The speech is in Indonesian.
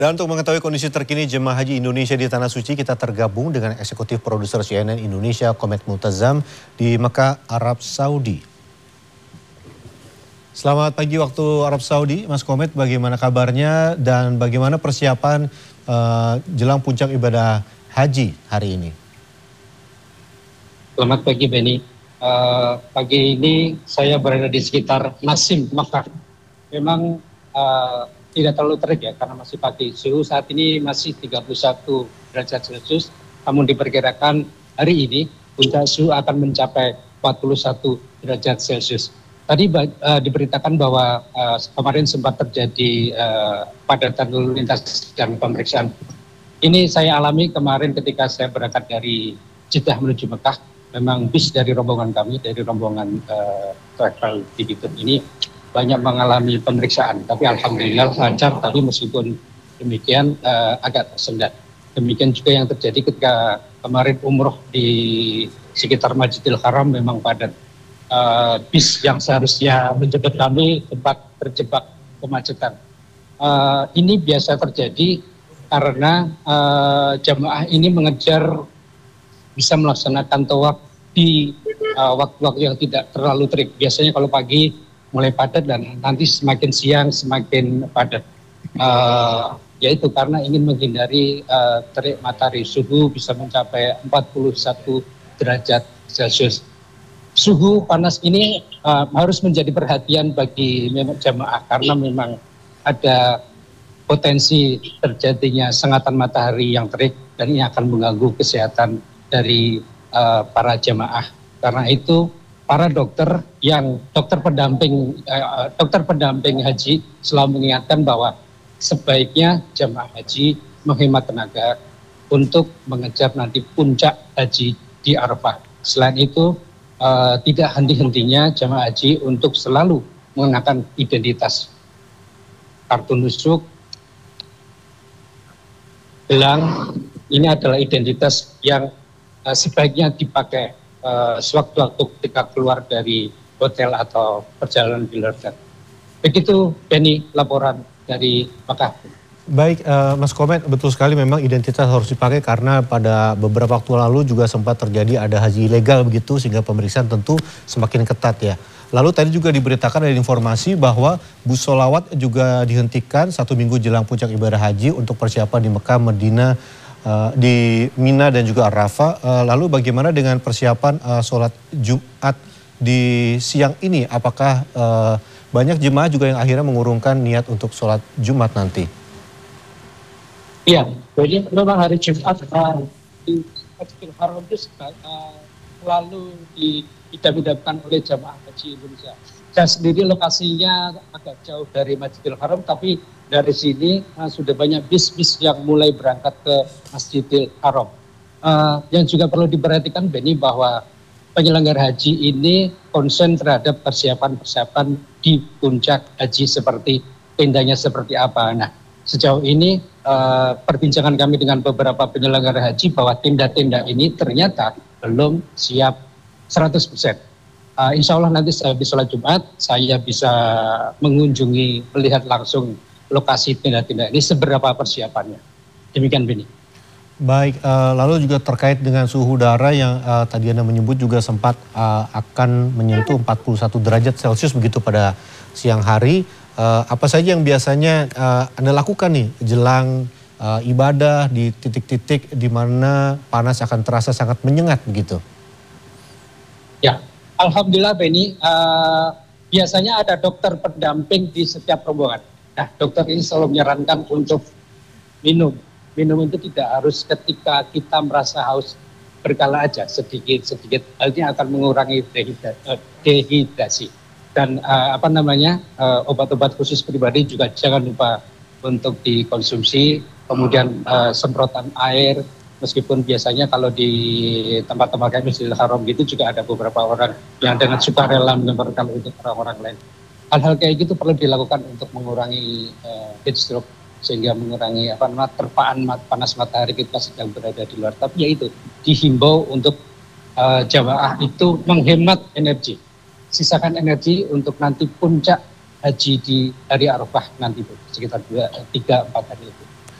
Dan untuk mengetahui kondisi terkini jemaah haji Indonesia di Tanah Suci, kita tergabung dengan eksekutif produser CNN Indonesia, Komet Multazam di Mekah, Arab Saudi. Selamat pagi waktu Arab Saudi, Mas Komet, bagaimana kabarnya dan bagaimana persiapan jelang puncak ibadah haji hari ini? Selamat pagi Benny. Pagi ini saya berada di sekitar Nasim, Mekah. Memang tidak terlalu terik ya karena masih pagi. Suhu saat ini masih 31 derajat Celcius, namun diperkirakan hari ini puncak suhu akan mencapai 41 derajat Celcius. Tadi diberitakan bahwa kemarin sempat terjadi padatan lalu lintas dan pemeriksaan. Ini saya alami kemarin ketika saya berangkat dari Jeddah menuju Mekah. Memang bis dari rombongan kami, dari rombongan travel di YouTube ini banyak mengalami pemeriksaan, tapi alhamdulillah lancar. Tapi meskipun demikian agak tersendat. Demikian juga yang terjadi ketika kemarin umroh di sekitar Masjidil Haram memang padat. Bis yang seharusnya menjemput kami tempat terjebak kemacetan. Ini biasa terjadi karena jamaah ini mengejar bisa melaksanakan tawaf di waktu-waktu yang tidak terlalu terik. Biasanya kalau pagi mulai padat dan nanti semakin siang semakin padat. Yaitu karena ingin menghindari terik matahari. Suhu bisa mencapai 41 derajat Celcius. Suhu panas ini harus menjadi perhatian bagi jamaah karena memang ada potensi terjadinya sengatan matahari yang terik dan ini akan mengganggu kesehatan dari para jamaah. Karena itu para dokter pendamping haji selalu mengingatkan bahwa sebaiknya jamaah haji menghemat tenaga untuk mengejar nanti puncak haji di Arafah. Selain itu tidak henti-hentinya jamaah haji untuk selalu mengenakan identitas, kartu nusuk, gelang. Ini adalah identitas yang sebaiknya dipakai sewaktu-waktu ketika keluar dari hotel atau perjalanan di luar negeri. Begitu Benny, laporan dari Mekah. Baik, Mas Komet, betul sekali memang identitas harus dipakai karena pada beberapa waktu lalu juga sempat terjadi ada haji ilegal begitu sehingga pemeriksaan tentu semakin ketat ya. Lalu tadi juga diberitakan ada informasi bahwa bus sholawat juga dihentikan 1 minggu jelang puncak ibadah haji untuk persiapan di Mekah, Medina, di Mina dan juga Arafah. Lalu bagaimana dengan persiapan sholat Jumat di siang ini? Apakah banyak jemaah juga yang akhirnya mengurungkan niat untuk sholat Jumat nanti? Iya, jadi memang hari Jumat di Masjidil Haram itu selalu diidam-idamkan oleh jamaah haji Indonesia. Saya sendiri lokasinya agak jauh dari Masjidil Haram, tapi dari sini sudah banyak bis-bis yang mulai berangkat ke Masjidil Haram. Yang juga perlu diperhatikan Benny bahwa penyelenggara haji ini konsen terhadap persiapan-persiapan di puncak haji seperti tendanya seperti apa. Nah, sejauh ini perbincangan kami dengan beberapa penyelenggara haji bahwa tenda-tenda ini ternyata belum siap 100%. Insya Allah nanti saya habis sholat Jumat, saya bisa mengunjungi, melihat langsung lokasi tenda-tenda ini seberapa persiapannya. Demikian Benny. Baik, lalu juga terkait dengan suhu udara yang tadi Anda menyebut juga sempat akan menyentuh 41 derajat Celcius begitu pada siang hari. Apa saja yang biasanya Anda lakukan nih jelang ibadah di titik-titik di mana panas akan terasa sangat menyengat begitu? Ya, alhamdulillah Benny, biasanya ada dokter pendamping di setiap rombongan. Nah, dokter ini selalu menyarankan untuk minum. Minum itu tidak harus ketika kita merasa haus, berkala aja sedikit-sedikit. Hal ini akan mengurangi dehidrasi. Dan obat-obat khusus pribadi juga jangan lupa untuk dikonsumsi. Kemudian semprotan air, meskipun biasanya kalau di tempat-tempat kayak Masjidil Haram gitu juga ada beberapa orang yang dengan sukarela menyemprotkan untuk orang-orang lain. Hal-hal kayak gitu perlu dilakukan untuk mengurangi heat stroke, sehingga mengurangi terpaan panas matahari kita sedang berada di luar. Tapi yaitu dihimbau untuk jamaah itu menghemat energi. Sisakan energi untuk nanti puncak haji di hari Arafah nanti sekitar 3-4 hari itu.